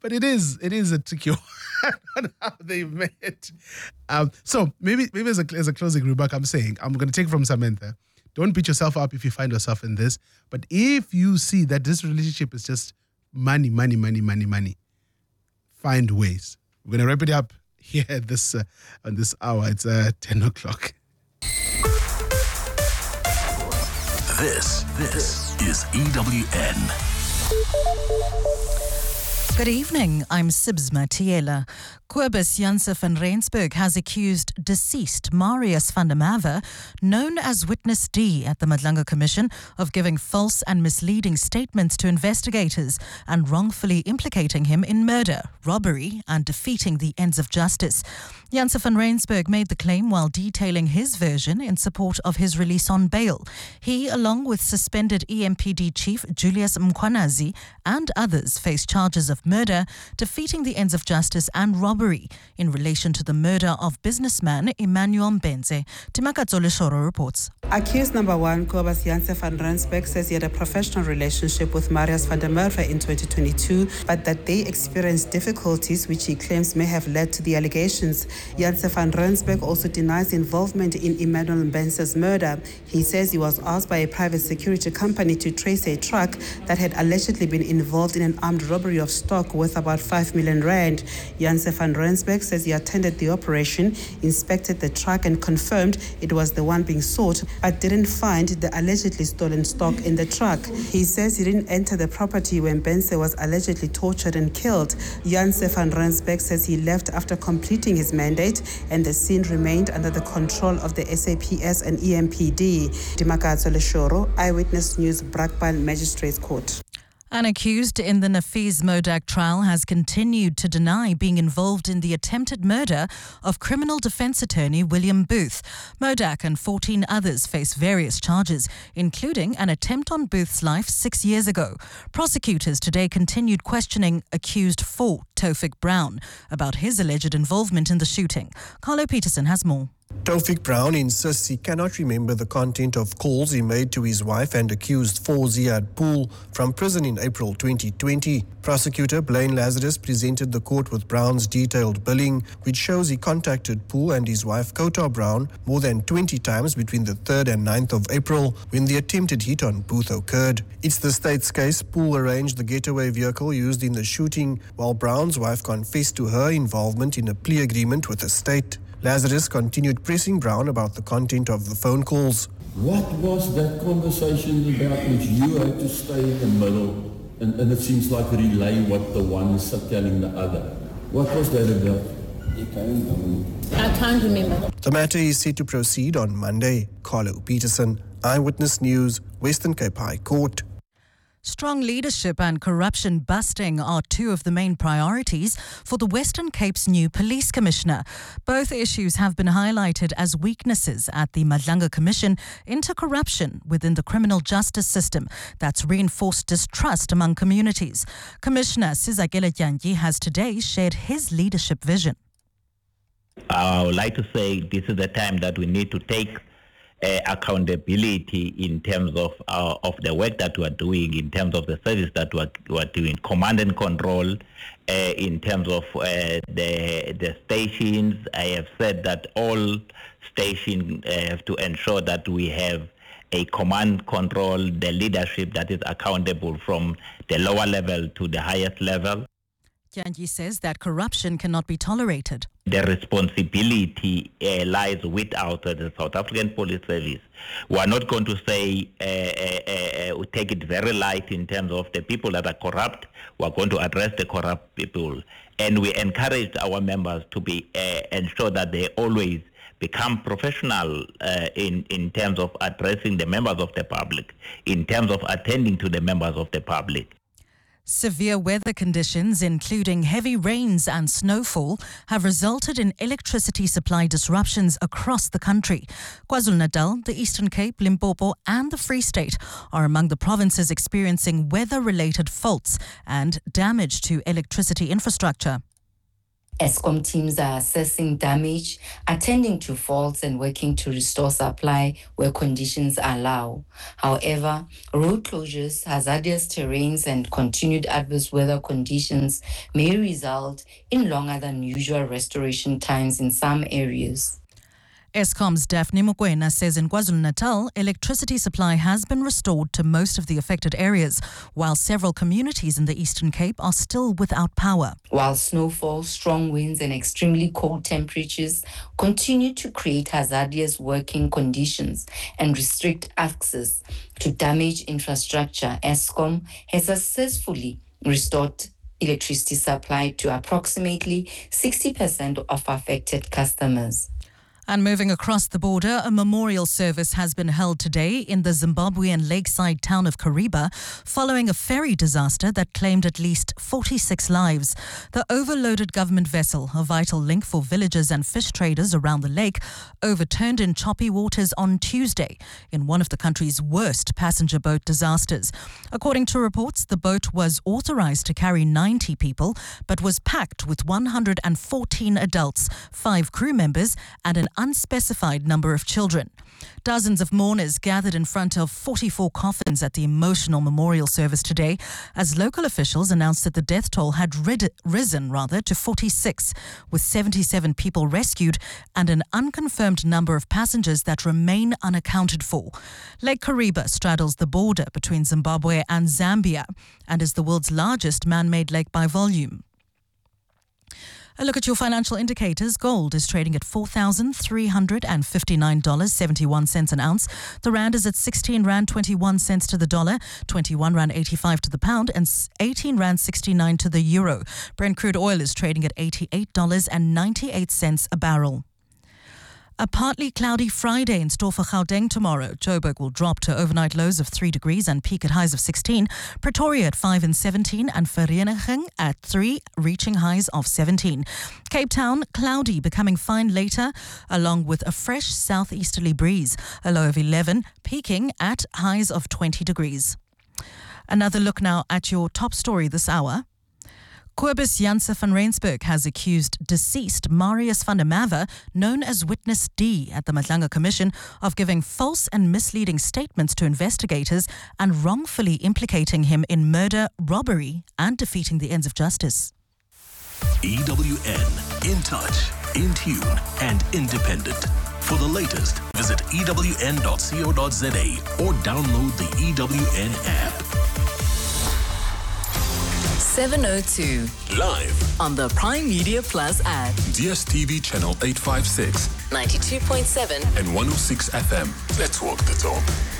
But it is a tricky one on how they met. So maybe as a closing remark, I'm saying, I'm going to take from Samantha. Don't beat yourself up if you find yourself in this. But if you see that this relationship is just money, find ways. We're going to wrap it up here at this on this hour. It's 10 o'clock. This is EWN. Good evening, I'm Sibsma Tiela. Kobus Janse van Rensburg has accused deceased Marius van der Merwe, known as Witness D at the Madlanga Commission, of giving false and misleading statements to investigators and wrongfully implicating him in murder, robbery and defeating the ends of justice. Janse van Rensburg made the claim while detailing his version in support of his release on bail. He, along with suspended EMPD chief Julius Mkhwanazi and others, face charges of murder, defeating the ends of justice and robbery in relation to the murder of businessman Emmanuel Mbenze. Timakato Leshoro reports. Accused number one, Kobus Janse van Rensburg, says he had a professional relationship with Marius van der Merwe in 2022, but that they experienced difficulties which he claims may have led to the allegations. Janse van Rensburg also denies involvement in Emmanuel Mbenze's murder. He says he was asked by a private security company to trace a truck that had allegedly been involved in an armed robbery of stock worth about 5 million rand. Janse van Rensburg says he attended the operation, inspected the truck and confirmed it was the one being sought, but didn't find the allegedly stolen stock in the truck. He says he didn't enter the property when Mbenze was allegedly tortured and killed. Janse van Rensburg says he left after completing his mandate and the scene remained under the control of the SAPS and EMPD. Timakato Leshoro, Eyewitness News, Brakpan Magistrates Court. An accused in the Nafiz Modak trial has continued to deny being involved in the attempted murder of criminal defense attorney William Booth. Modak and 14 others face various charges, including an attempt on Booth's life 6 years ago. Prosecutors today continued questioning accused 4, Taufik Brown, about his alleged involvement in the shooting. Carlo Peterson has more. Taufik Brown insists he cannot remember the content of calls he made to his wife and accused 4 Ziad Pool from prison in April 2020. Prosecutor Blaine Lazarus presented the court with Brown's detailed billing, which shows he contacted Pool and his wife Kota Brown more than 20 times between the 3rd and 9th of April when the attempted hit on Booth occurred. It's the state's case. Pool arranged the getaway vehicle used in the shooting, while Brown's wife confessed to her involvement in a plea agreement with the state. Lazarus continued pressing Brown about the content of the phone calls. What was that conversation about which you had to stay in the middle and it seems like relay what the one is telling the other? What was that about? I can't remember. The matter is set to proceed on Monday. Carlo Peterson, Eyewitness News, Western Cape High Court. Strong leadership and corruption busting are two of the main priorities for the Western Cape's new police commissioner. Both issues have been highlighted as weaknesses at the Madlanga Commission into corruption within the criminal justice system that's reinforced distrust among communities. Commissioner Sizakele Tyanyi has today shared his leadership vision. I would like to say this is the time that we need to take accountability in terms of the work that we are doing, in terms of the service that we are doing, command and control, in terms of the stations. I have said that all stations have to ensure that we have a command control, the leadership that is accountable from the lower level to the highest level. Tyanyi says that corruption cannot be tolerated. The responsibility lies with the South African Police Service. We are not going to say we take it very light in terms of the people that are corrupt. We are going to address the corrupt people, and we encourage our members to be ensure that they always become professional in terms of addressing the members of the public, in terms of attending to the members of the public. Severe weather conditions, including heavy rains and snowfall, have resulted in electricity supply disruptions across the country. KwaZulu-Natal, the Eastern Cape, Limpopo and the Free State are among the provinces experiencing weather-related faults and damage to electricity infrastructure. Eskom teams are assessing damage, attending to faults and working to restore supply where conditions allow. However, road closures, hazardous terrains and continued adverse weather conditions may result in longer than usual restoration times in some areas. Eskom's Daphne Mokoena says in KwaZulu-Natal, electricity supply has been restored to most of the affected areas, while several communities in the Eastern Cape are still without power. While snowfall, strong winds and extremely cold temperatures continue to create hazardous working conditions and restrict access to damaged infrastructure, Eskom has successfully restored electricity supply to approximately 60% of affected customers. And moving across the border, a memorial service has been held today in the Zimbabwean lakeside town of Kariba following a ferry disaster that claimed at least 46 lives. The overloaded government vessel, a vital link for villagers and fish traders around the lake, overturned in choppy waters on Tuesday in one of the country's worst passenger boat disasters. According to reports, the boat was authorized to carry 90 people but was packed with 114 adults, 5 crew members and an unspecified number of children. Dozens of mourners gathered in front of 44 coffins at the emotional memorial service today as local officials announced that the death toll had risen to 46, with 77 people rescued and an unconfirmed number of passengers that remain unaccounted for. Lake Kariba straddles the border between Zimbabwe and Zambia and is the world's largest man-made lake by volume. A look at your financial indicators. Gold is trading at $4,359.71 an ounce. The rand is at 16 rand 21 cents to the dollar, 21 rand 85 to the pound, and 18 rand 69 to the euro. Brent crude oil is trading at $88.98 a barrel. A partly cloudy Friday in store for Gauteng tomorrow. Joburg will drop to overnight lows of 3 degrees and peak at highs of 16. Pretoria at 5 and 17 and Vereeniging at 3, reaching highs of 17. Cape Town, cloudy, becoming fine later, along with a fresh southeasterly breeze. A low of 11, peaking at highs of 20 degrees. Another look now at your top story this hour. Kobus Janse van Rensburg has accused deceased Marius van der Merwe, known as Witness D at the Madlanga Commission, of giving false and misleading statements to investigators and wrongfully implicating him in murder, robbery and defeating the ends of justice. EWN, in touch, in tune and independent. For the latest, visit ewn.co.za or download the EWN app. 7:02 Live on the Prime Media Plus app. DSTV channel 856, 92.7 and 106 FM. Let's walk the talk.